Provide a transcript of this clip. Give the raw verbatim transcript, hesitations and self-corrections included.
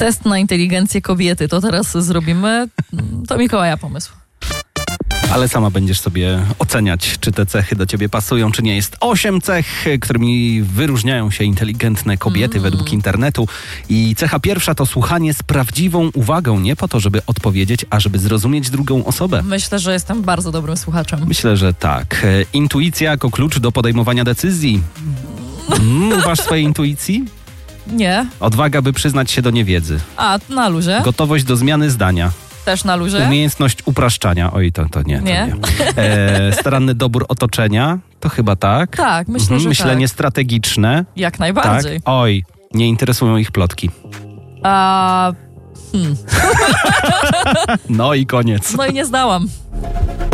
Test na inteligencję kobiety. To teraz zrobimy. To Mikołaja pomysł. Ale sama będziesz sobie oceniać, czy te cechy do ciebie pasują, czy nie. Jest osiem cech, którymi wyróżniają się inteligentne kobiety mm. według internetu. I cecha pierwsza to słuchanie z prawdziwą uwagą. Nie po to, żeby odpowiedzieć, a żeby zrozumieć drugą osobę. Myślę, że jestem bardzo dobrym słuchaczem. Myślę, że tak. Intuicja jako klucz do podejmowania decyzji. Mm, ufasz swojej intuicji? Nie. Odwaga, by przyznać się do niewiedzy. A, na luzie? Gotowość do zmiany zdania. Też na luzie? Umiejętność upraszczania. Oj, to, to nie. To nie. nie. E, staranny dobór otoczenia. To chyba tak. Tak, myślę, mhm. że Myślenie tak. strategiczne. Jak najbardziej. Tak. Oj, nie interesują ich plotki. A... Hmm. No i koniec. No i nie zdałam.